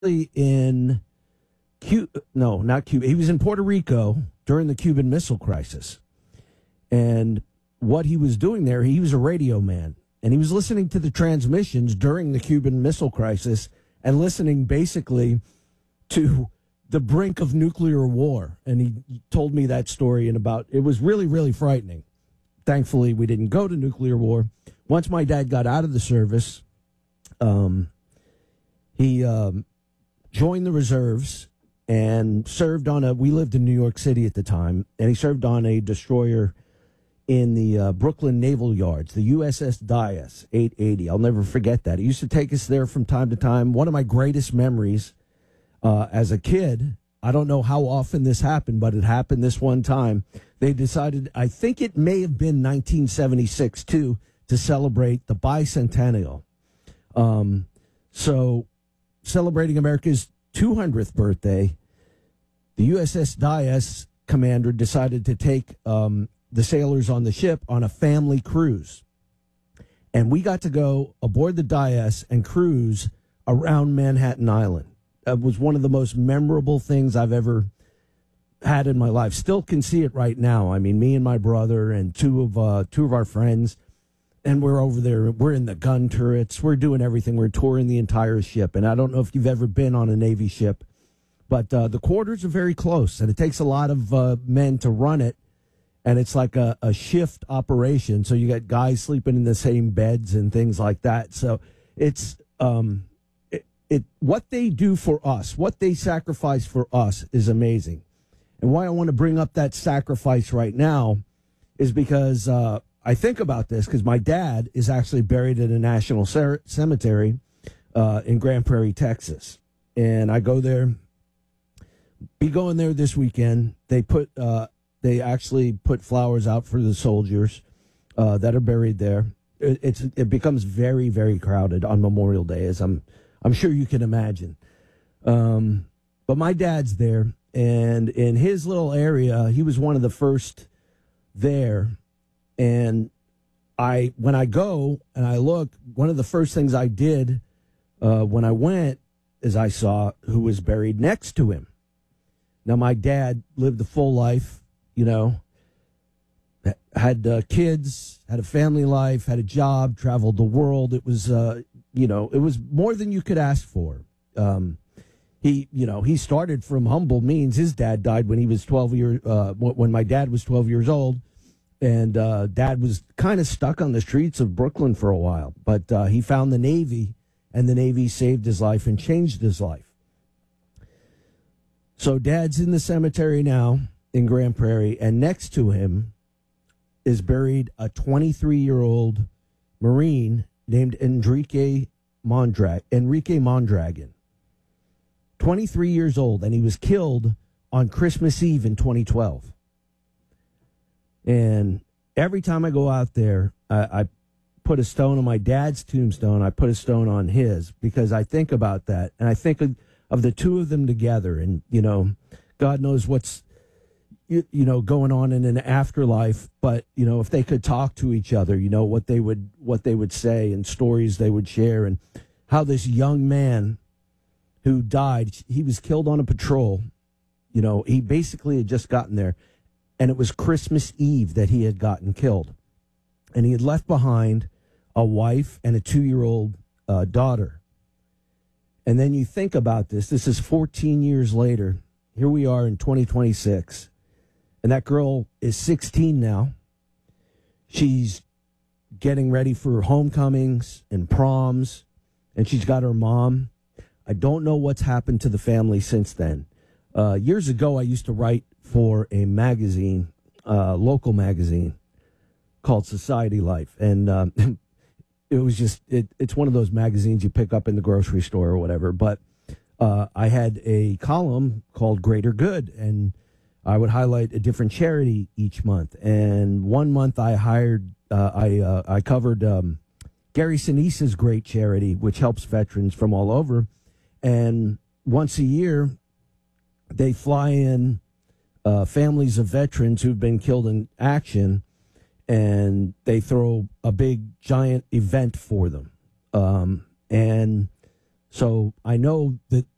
in Cuba. No, not Cuba. He was in Puerto Rico during the Cuban Missile Crisis. And what he was doing there, he was a radio man. And he was listening to the transmissions during the Cuban Missile Crisis and listening basically to the brink of nuclear war. And he told me that story it was really, really frightening. Thankfully, we didn't go to nuclear war. Once my dad got out of the service, he joined the reserves and served we lived in New York City at the time, and he served on a destroyer in the Brooklyn Naval Yards, the USS Dias 880. I'll never forget that. He used to take us there from time to time. One of my greatest memories as a kid, I don't know how often this happened, but it happened this one time. They decided, I think it may have been 1976 too, to celebrate the bicentennial. So celebrating America's 200th birthday, the USS Dias commander decided to take the sailors on the ship on a family cruise. And we got to go aboard the Dias and cruise around Manhattan Island. It was one of the most memorable things I've ever had in my life. Still can see it right now. I mean, me and my brother and two of our friends, and we're over there. We're in the gun turrets. We're doing everything. We're touring the entire ship. And I don't know if you've ever been on a Navy ship, but the quarters are very close, and it takes a lot of men to run it. And it's like a shift operation. So you got guys sleeping in the same beds and things like that. So it's what they do for us, what they sacrifice for us is amazing. And why I want to bring up that sacrifice right now is because I think about this because my dad is actually buried in a national cemetery in Grand Prairie, Texas. And I go there, be going there this weekend. They actually put flowers out for the soldiers that are buried there. It becomes very, very crowded on Memorial Day, as I'm sure you can imagine. But my dad's there, and in his little area, he was one of the first there. And when I go and I look, one of the first things I did when I went is I saw who was buried next to him. Now, my dad lived a full life. You know, had kids, had a family life, had a job, traveled the world. It was, it was more than you could ask for. He started from humble means. His dad died when he was when my dad was 12 years old, and Dad was kind of stuck on the streets of Brooklyn for a while. But he found the Navy, and the Navy saved his life and changed his life. So Dad's in the cemetery now in Grand Prairie, and next to him is buried a 23-year-old Marine named Enrique Mondragon. 23 years old, and he was killed on Christmas Eve in 2012. And every time I go out there, I put a stone on my dad's tombstone. I put a stone on his because I think about that, and I think of the two of them together, and, God knows what's going on in an afterlife, but if they could talk to each other, what they would say and stories they would share, and how this young man who died, he was killed on a patrol. He basically had just gotten there, and it was Christmas Eve that he had gotten killed, and he had left behind a wife and a 2-year-old daughter. And then you think about this. This is 14 years later. Here we are in 2026. And that girl is 16 now. She's getting ready for homecomings and proms, and she's got her mom. I don't know what's happened to the family since then. Years ago, I used to write for a magazine, local magazine, called Society Life. And it was just, it's one of those magazines you pick up in the grocery store or whatever. But I had a column called Greater Good, and I would highlight a different charity each month. And one month I covered Gary Sinise's great charity, which helps veterans from all over. And once a year, they fly in families of veterans who've been killed in action, and they throw a big, giant event for them. And so I know that